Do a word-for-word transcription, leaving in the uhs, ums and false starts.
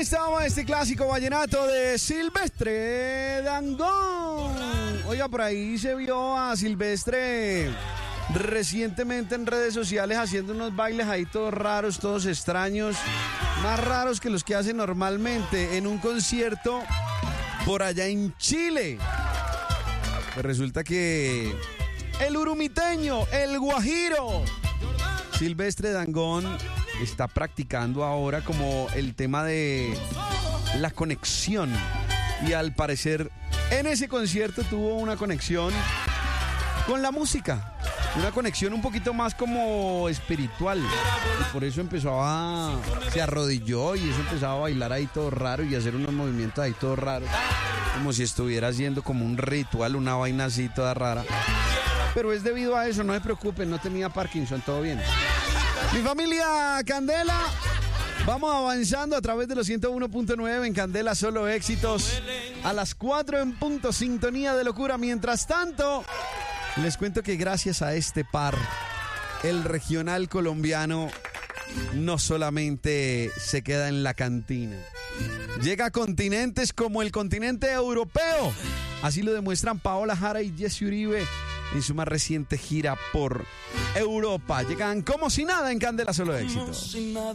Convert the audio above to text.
estaba este clásico vallenato de Silvestre Dangond. Oiga, por ahí se vio a Silvestre recientemente en redes sociales haciendo unos bailes ahí todos raros, todos extraños, más raros que los que hace normalmente en un concierto por allá en Chile. Pues resulta que el urumiteño, el guajiro, Silvestre Dangond, está practicando ahora como el tema de la conexión. Y al parecer en ese concierto tuvo una conexión con la música. Una conexión un poquito más como espiritual. Y por eso empezó a... se arrodilló y eso empezó a bailar ahí todo raro y hacer unos movimientos ahí todo raros. Como si estuviera haciendo como un ritual, una vaina así toda rara. Pero es debido a eso, no se preocupen, no tenía Parkinson, todo bien. Mi familia Candela, vamos avanzando a través de los ciento uno punto nueve en Candela, solo éxitos. A las cuatro en punto, sintonía de locura. Mientras tanto, les cuento que gracias a este par, el regional colombiano no solamente se queda en la cantina, llega a continentes como el continente europeo. Así lo demuestran Paola Jara y Jesse Uribe en su más reciente gira por Europa. Llegan como si nada en Candela, solo éxitos.